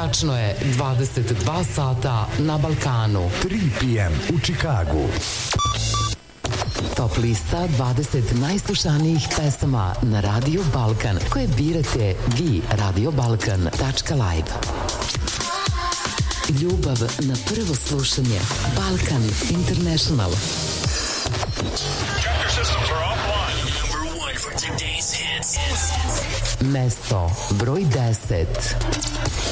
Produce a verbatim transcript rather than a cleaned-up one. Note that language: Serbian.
Tačno je dvadeset dva sata na Balkanu. tri p m u Čikagu. Top lista dvadeset najslušanijih pesama na Radio Balkan koje birate vi, radio balkan tačka live. Ljubav na prvo slušanje. Balkan International. Mesto broj deset.